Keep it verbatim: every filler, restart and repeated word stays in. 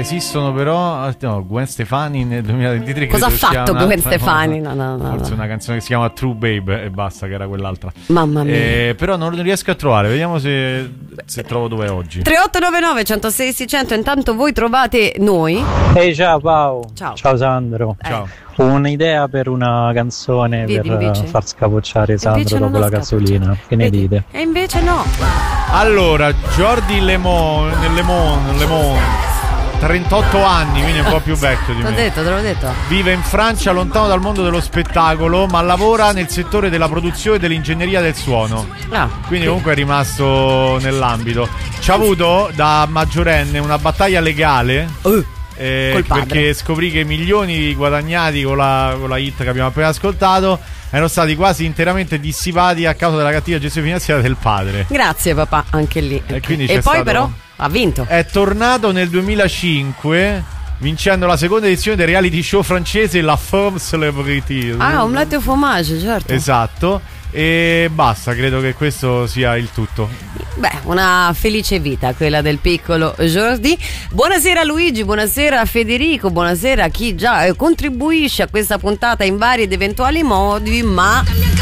esistono però no, Gwen Stefani nel duemilaventitré. Cosa ha fatto Gwen Gwen Stefani? No, no, no, forse no. una canzone che si chiama True Babe e basta, che era quell'altra. Mamma mia. Eh, però non riesco a trovare, vediamo se, se trovo dove è oggi. tre otto nove nove uno zero sei sei zero zero. Intanto voi trovate noi. Ehi, hey, ciao Pau. Ciao. Ciao Sandro. Eh. Ciao. Ho un'idea per una canzone. Vedi, per invece? far scapocciare Sandro Invece non dopo ha la gasolina. Che ne Vedi? dite? E invece no. Allora, Jordi Lemon, Lemon, Lemon, trentotto anni, quindi è un po' più vecchio di Te l'ho me. detto, te l'ho detto. Vive in Francia, lontano dal mondo dello spettacolo, ma lavora nel settore della produzione e dell'ingegneria del suono. Ah, Quindi comunque è rimasto nell'ambito. Ci ha avuto da maggiorenne una battaglia legale. Uh. Eh, Col padre. perché scoprì che i milioni guadagnati con la, con la hit che abbiamo appena ascoltato erano stati quasi interamente dissipati a causa della cattiva gestione finanziaria del padre. Grazie papà, anche lì. E quindi E c'è poi stato- però ha vinto. È tornato nel duemilacinque vincendo la seconda edizione del reality show francese La Femme Celebrity. Ah, omelette au fromage, certo. Esatto. E basta, credo che questo sia il tutto. Beh, una felice vita quella del piccolo Jordi. Buonasera Luigi, buonasera Federico, buonasera a chi già eh, contribuisce a questa puntata in vari ed eventuali modi, ma